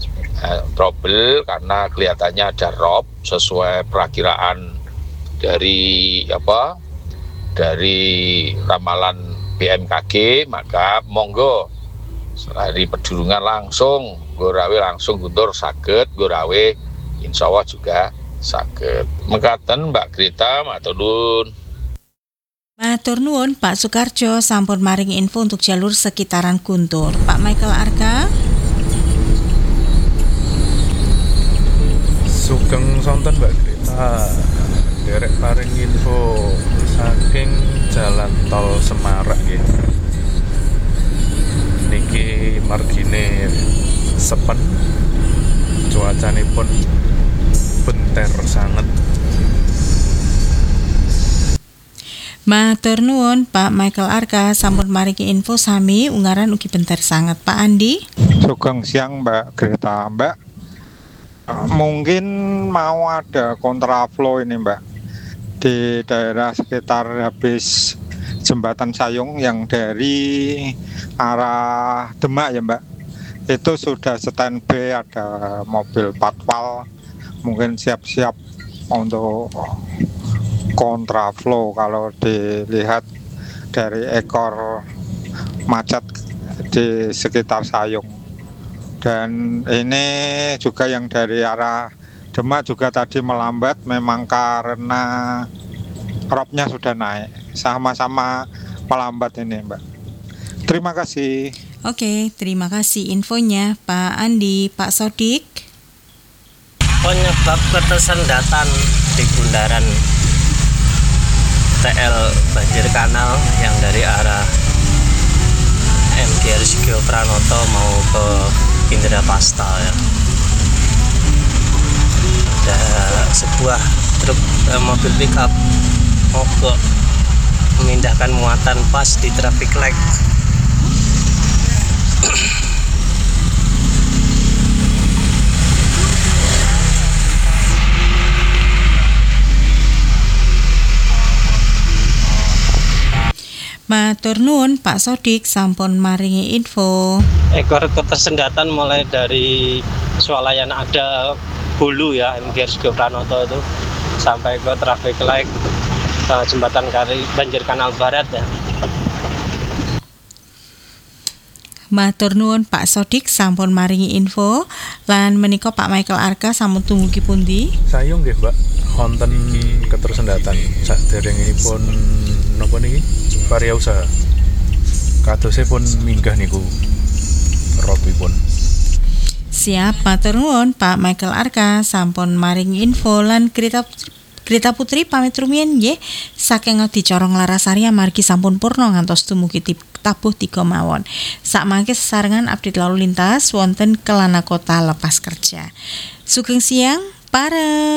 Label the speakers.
Speaker 1: trouble karena kelihatannya ada rob sesuai perakiraan dari ramalan BMKG. Maka monggo dari Pedulungan langsung gorawe langsung guntur saged gorawe insya Allah juga saged. Mekaten Mbak Grita, matur nuwun.
Speaker 2: Matur nuwun Pak Sukarjo sampun maring info untuk jalur sekitaran Guntur. Pak Michael Arka.
Speaker 3: Sugeng sonten Mbak Grita. Derek paring info saking Jalan Tol Semarak nggih. Niki margine sepen. Cuacanipun benter sanget.
Speaker 2: Matur nuwun Pak Michael Arka sampun maringi info sami ungaran ugi benter sanget. Pak Andi.
Speaker 4: Sugeng siang Mbak Greta. Mbak, mungkin mau ada kontraflow ini Mbak di daerah sekitar habis jembatan Sayung yang dari arah Demak ya Mbak. Itu sudah standby, ada mobil patwal mungkin siap-siap untuk kontraflow kalau dilihat dari ekor macet di sekitar Sayung. Dan ini juga yang dari arah Demak juga tadi melambat memang karena robnya sudah naik, sama-sama melambat ini Mbak. Terima kasih.
Speaker 2: Oke, terima kasih infonya Pak Andi. Pak Sodik.
Speaker 5: Penyebab ketersendatan di bundaran TL banjir kanal yang dari arah MGR Sigio Pranoto mau ke Indrapasta ya. Ada sebuah truk mobil pickup mogok memindahkan muatan pas di traffic light.
Speaker 2: Matur nuwun Pak Sodik sampun maringi info.
Speaker 5: Ekor ketersendatan mulai dari swalayan ada Hulu ya, MGR Sigio Pranoto itu sampai ke traffic light jembatan Kali Banjir Kanal Barat ya.
Speaker 2: Matur nuwun Pak Sodik sampun maringi info. Lan menika Pak Michael Arka sampun tumugi pundi?
Speaker 3: Sayung nggih Mbak, wonten ketersendatan saderengipun napa niki? Karya usaha. Kadose pun minggah niku robipun.
Speaker 2: Siap, matur nuwun Pak Michael Arka sampun maringi info lan Grita Putri pamit rumiyin nggih saking Dicorong Larasari amargi sampun purna ngantos dumugi tabuh 3 mawon. Sakmangke sesarengan update lalu lintas wonten Kelana Kota lepas kerja. Sugeng siang, pareng.